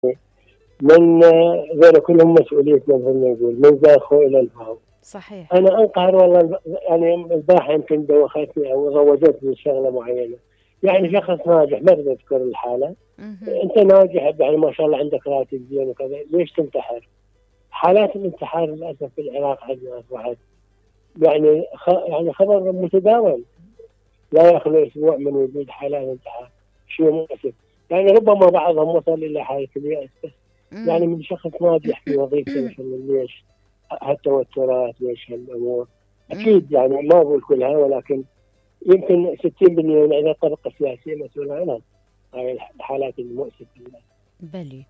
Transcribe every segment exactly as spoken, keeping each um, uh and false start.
من ذولا كلهم مسؤوليتنا مثل ما نقول، من زاخو إلى الفاو. صحيح. أنا أنقهر والله، يعني البارحة يمكن دوختني أو روجتني شغلة معينة. يعني إمم. شخص ناجح، ما أريد أذكر الحالة، اهم. أنت ناجح يعني ما شاء الله عندك راتب زين وكذا، ليش تنتحر؟ حالات الانتحار للأسف في العراق عندنا أصبحت يعني خ... يعني خبر متداول، لا يخلو أسبوع من وجود حالات انتحار. شيء مؤسف. يعني ربما بعضهم وصل إلى حالة اليأس، بس يعني إمم. من شخص ناجح في وظيفته مثلا، ليش هالتوترات، ليش هالأمور؟ إمم. أكيد يعني ما أقول كلها، ولكن يمكن ستين بالمئة من عندنا الطبقة السياسية مسؤولة عنها، هاي الحالات المؤسفة. بلي.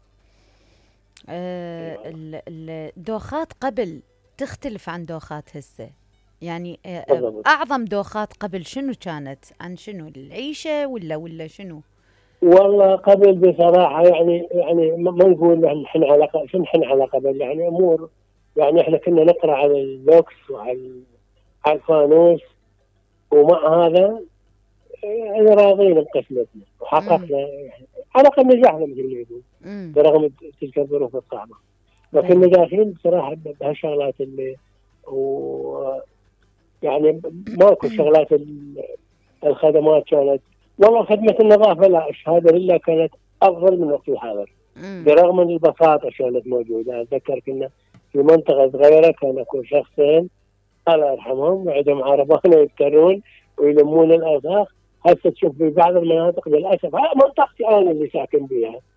آآ أيوة. ال ال الدوخات قبل تختلف عن دوخات هسه. يعني آآ بالضبط. أعظم دوخات قبل شنو كانت؟ عن شنو؟ العيشة والّا والّا شنو؟ والله قبل بصراحة يعني يعني ما ما نقول نحن على ق- شو نحن على قبل، يعني أمور. يعني احنا كنا نقرأ على اللوكس وعلى على الفانوس، ومع هذا يعني راضين بقسمتنا إمم. وحققنا يعني على الأقل نجحنا مثل ما يقول، إمم. برغم تلك الظروف الصعبة. بلي. فكنا داخلين بصراحة بهالشغلات اللي ويعني ماكو شغلات ال- الخدمات كانت. والله خدمة النظافة لا أشهد لله كانت أفضل من وقت الحاضر، إمم. برغم من البساطة كانت موجودة. أتذكر كنا في منطقة صغيرة كان أكو شخصين الله يرحمهم عندهم عربانة يبترون ويلمون الأوساخ. هسه تشوف في بعض المناطق للأسف، ها منطقتي أنا اللي ساكن بها،